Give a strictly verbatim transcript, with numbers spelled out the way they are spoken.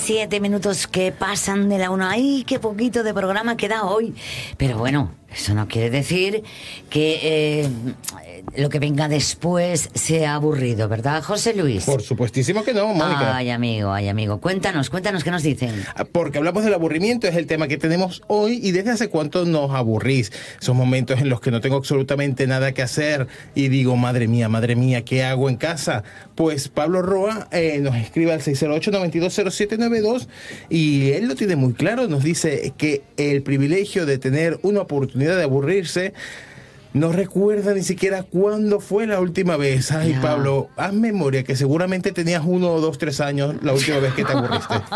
Siete minutos que pasan de la una. ¡Ay, qué poquito de programa queda hoy! Pero bueno, eso no quiere decir que eh, lo que venga después sea aburrido, ¿verdad, José Luis? Por supuestísimo que no, Mónica. Ay, amigo, ay, amigo. Cuéntanos, cuéntanos qué nos dicen. Porque hablamos del aburrimiento, es el tema que tenemos hoy. ¿Y desde hace cuánto nos aburrís? Son momentos en los que no tengo absolutamente nada que hacer y digo, madre mía, madre mía, ¿qué hago en casa? Pues Pablo Roa eh, nos escribe al seis cero ocho, nueve dos cero siete nueve dos y él lo tiene muy claro. Nos dice que el privilegio de tener una oportunidad de aburrirse no recuerda ni siquiera cuándo fue la última vez. Ay, ya. Pablo, haz memoria que seguramente tenías uno, dos, tres años la última vez que te aburriste.